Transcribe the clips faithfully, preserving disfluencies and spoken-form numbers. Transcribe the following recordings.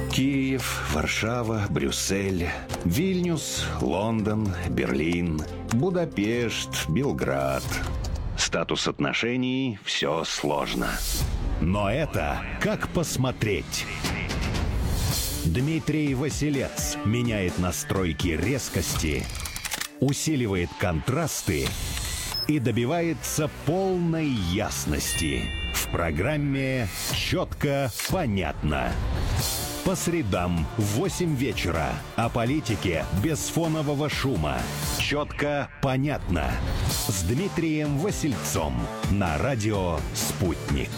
Киев, Варшава, Брюссель, Вильнюс, Лондон, Берлин, Будапешт, Белград. Статус отношений – все сложно. Но это как посмотреть. Дмитрий Василец меняет настройки резкости, усиливает контрасты и добивается полной ясности. В программе «Четко, понятно». По средам в восемь вечера. О политике без фонового шума. «Четко, понятно». С Дмитрием Васильцом на радио «Спутник».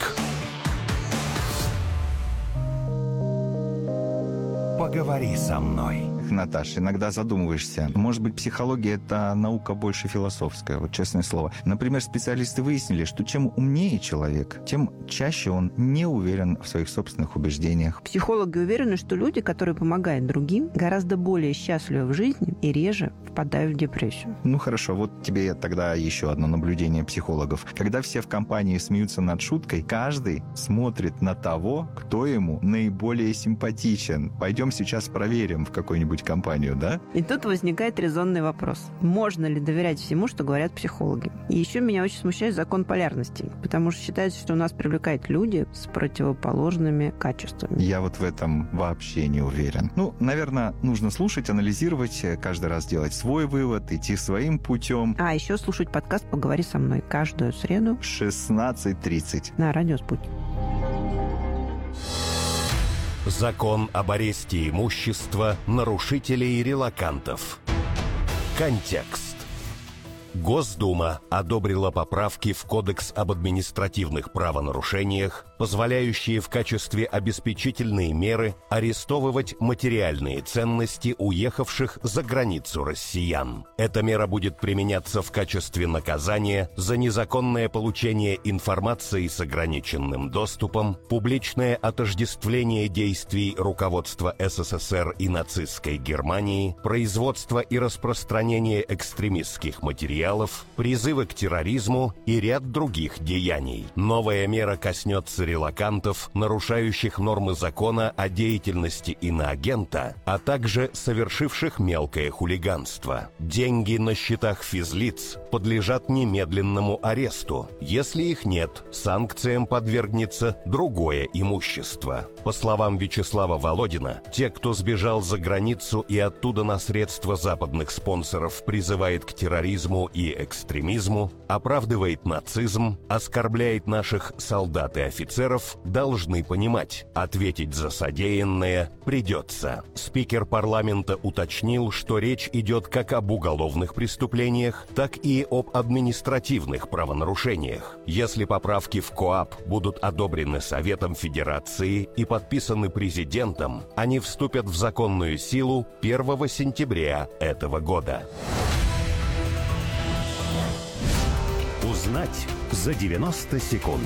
Поговори со мной. Наташ, иногда задумываешься. Может быть, психология — это наука больше философская, вот честное слово. Например, специалисты выяснили, что чем умнее человек, тем чаще он не уверен в своих собственных убеждениях. Психологи уверены, что люди, которые помогают другим, гораздо более счастливы в жизни и реже впадают в депрессию. Ну хорошо, вот тебе тогда еще одно наблюдение психологов. Когда все в компании смеются над шуткой, каждый смотрит на того, кто ему наиболее симпатичен. Пойдем сейчас проверим в какой-нибудь компанию, да? И тут возникает резонный вопрос. Можно ли доверять всему, что говорят психологи? И еще меня очень смущает закон полярностей, потому что считается, что у нас привлекают люди с противоположными качествами. Я вот в этом вообще не уверен. Ну, наверное, нужно слушать, анализировать, каждый раз делать свой вывод, идти своим путем. А еще слушать подкаст «Поговори со мной» каждую среду в шестнадцать тридцать на радио «Спутник». Закон об аресте имущества нарушителей и релокантов. Контекст. Госдума одобрила поправки в Кодекс об административных правонарушениях, позволяющие в качестве обеспечительной меры арестовывать материальные ценности уехавших за границу россиян. Эта мера будет применяться в качестве наказания за незаконное получение информации с ограниченным доступом, публичное отождествление действий руководства СССР и нацистской Германии, производство и распространение экстремистских материалов, призывы к терроризму и ряд других деяний. Новая мера коснется релокантов, нарушающих нормы закона о деятельности иноагента, а также совершивших мелкое хулиганство. Деньги на счетах физлиц подлежат немедленному аресту. Если их нет, санкциям подвергнется другое имущество. По словам Вячеслава Володина, те, кто сбежал за границу и оттуда на средства западных спонсоров призывает к терроризму и экстремизму, оправдывает нацизм, оскорбляет наших солдат и офицеров, должны понимать, ответить за содеянное придется. Спикер парламента уточнил, что речь идет как об уголовных преступлениях, так и об административных правонарушениях. Если поправки в КоАП будут одобрены Советом Федерации и подписаны президентом, они вступят в законную силу первого сентября этого года. Узнать за девяносто секунд.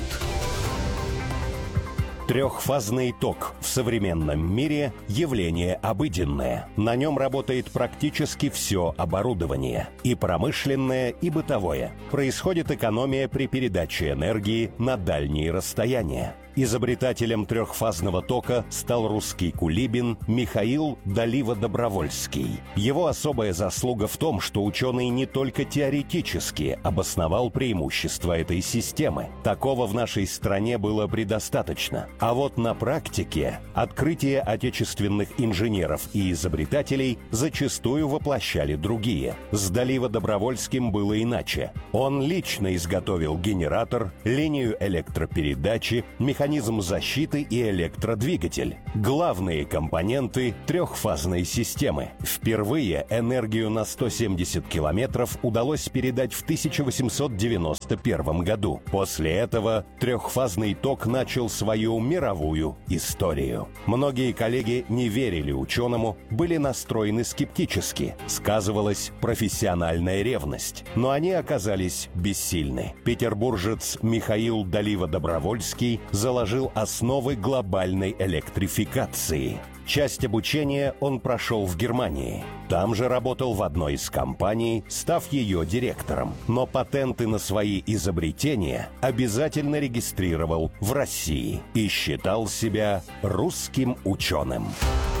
Трехфазный ток в современном мире – явление обыденное. На нем работает практически все оборудование – и промышленное, и бытовое. Происходит экономия при передаче энергии на дальние расстояния. Изобретателем трехфазного тока стал русский кулибин Михаил Далива-Добровольский. Его особая заслуга в том, что ученый не только теоретически обосновал преимущества этой системы. Такого в нашей стране было предостаточно. А вот на практике открытия отечественных инженеров и изобретателей зачастую воплощали другие. С Далива-Добровольским было иначе. Он лично изготовил генератор, линию электропередачи, механизм механизм защиты и электродвигатель. Главные компоненты трехфазной системы. Впервые энергию на сто семьдесят километров удалось передать в тысяча восемьсот девяносто первом году. После этого трехфазный ток начал свою мировую историю. Многие коллеги не верили ученому, были настроены скептически. Сказывалась профессиональная ревность. Но они оказались бессильны. Петербуржец Михаил Далива-Добровольский заложил основы глобальной электрификации. Часть обучения он прошел в Германии. Там же работал в одной из компаний, став ее директором. Но патенты на свои изобретения обязательно регистрировал в России и считал себя русским ученым.